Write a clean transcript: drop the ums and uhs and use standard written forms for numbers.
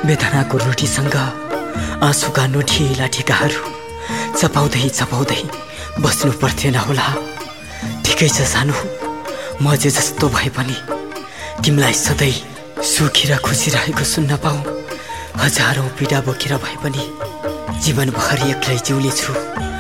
बेदनाको रोटीसँग आँसुका नोठिला ठिकाहरू चपाउँदै चपाउँदै बस्नु पर्थेन होला। ठिकै छ सानो, म जे जस्तो भए पनि तिमीलाई सधैँ सुखी र खुसी रहेको सुन्न पाऊँ। हजारौँ पीडा बोकेर भए पनि जीवनभर एक्लै जिउनेछु।